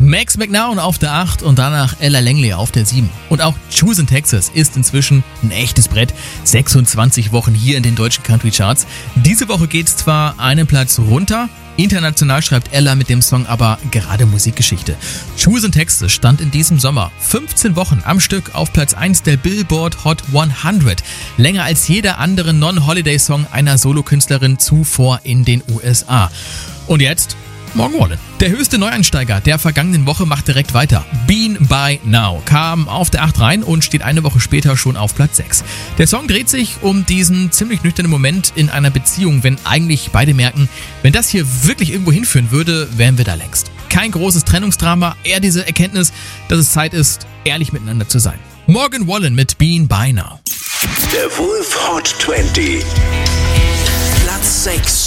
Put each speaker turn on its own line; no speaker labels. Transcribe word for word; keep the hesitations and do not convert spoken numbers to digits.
Max McNown auf der acht und danach Ella Langley auf der sieben. Und auch Choose in Texas ist inzwischen ein echtes Brett. sechsundzwanzig Wochen hier in den deutschen Country Charts. Diese Woche geht's zwar einen Platz runter, international schreibt Ella mit dem Song aber gerade Musikgeschichte. Choose in Texas stand in diesem Sommer fünfzehn Wochen am Stück auf Platz eins der Billboard Hot hundert. Länger als jeder andere Non-Holiday-Song einer Solokünstlerin zuvor in den U S A. Und jetzt Morgan Wallen. Der höchste Neueinsteiger der vergangenen Woche macht direkt weiter. Bean by Now kam auf der acht rein und steht eine Woche später schon auf Platz sechs. Der Song dreht sich um diesen ziemlich nüchternen Moment in einer Beziehung, wenn eigentlich beide merken, wenn das hier wirklich irgendwo hinführen würde, wären wir da längst. Kein großes Trennungsdrama, eher diese Erkenntnis, dass es Zeit ist, ehrlich miteinander zu sein. Morgan Wallen mit Bean by Now.
Der Wolf Hot zwanzig. Platz sechs.